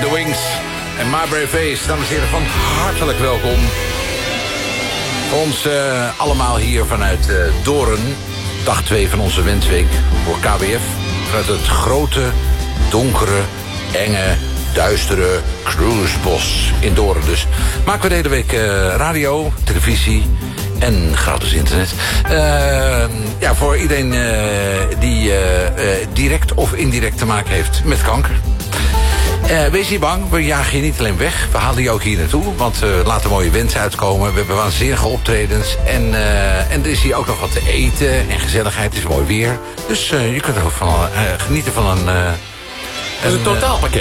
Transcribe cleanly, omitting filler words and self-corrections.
The Wings en My Brave Face. Dames en heren, van hartelijk welkom. Voor ons allemaal hier vanuit Doorn. Dag 2 van onze wensweek voor KWF. Vanuit het grote, donkere, enge, duistere cruisebos in Doorn. Dus maken we de hele week radio, televisie en gratis internet. Voor iedereen die direct of indirect te maken heeft met kanker. Wees niet bang, we jagen je niet alleen weg. We halen je ook hier naartoe, want we laten mooie wensen uitkomen. We hebben waanzinnige optredens. En er is hier ook nog wat te eten en gezelligheid. Het is mooi weer. Dus je kunt er ook van genieten van een totaalpakket.